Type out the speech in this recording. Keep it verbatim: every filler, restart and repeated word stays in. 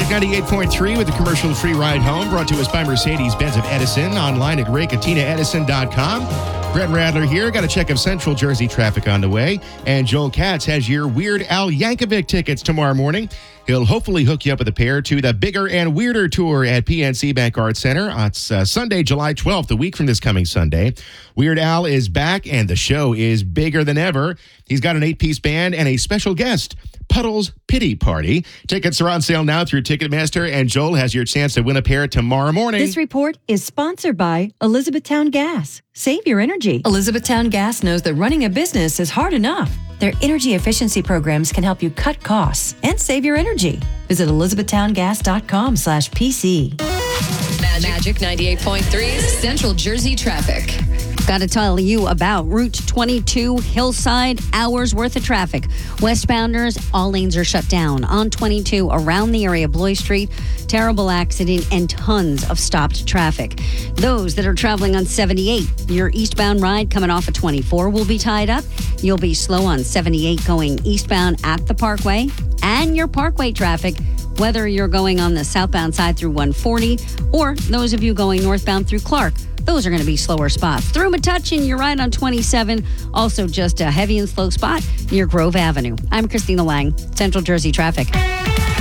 Magic ninety-eight point three with the commercial-free ride home, brought to us by Mercedes-Benz of Edison, online at ray katina edison dot com. Brett Radler here. Got a check of Central Jersey traffic on the way. And Joel Katz has your Weird Al Yankovic tickets tomorrow morning. He'll hopefully hook you up with a pair to the Bigger and Weirder Tour at P N C Bank Arts Center. It's uh, Sunday, July twelfth, a week from this coming Sunday. Weird Al is back, and the show is bigger than ever. He's got an eight-piece band and a special guest, Puddle's Pity Party. Tickets are on sale now through Ticketmaster, and Joel has your chance to win a pair tomorrow morning. This report is sponsored by Elizabethtown Gas. Save your energy. Elizabethtown Gas knows that running a business is hard enough. Their energy efficiency programs can help you cut costs and save your energy. Visit elizabethtown gas dot com slash P C. Magic ninety-eight point three Central Jersey traffic. Got to tell you about Route twenty-two, Hillside, hours worth of traffic. Westbounders, all lanes are shut down. On twenty-two, around the area of Bloy Street, terrible accident and tons of stopped traffic. Those that are traveling on seventy-eight, your eastbound ride coming off of twenty-four will be tied up. You'll be slow on seventy-eight going eastbound at the Parkway. And your Parkway traffic, whether you're going on the southbound side through one forty or those of you going northbound through Clark, those are going to be slower spots. Through Metuchen, you're right on twenty-seven. Also just a heavy and slow spot near Grove Avenue. I'm Christina Lang, Central Jersey Traffic.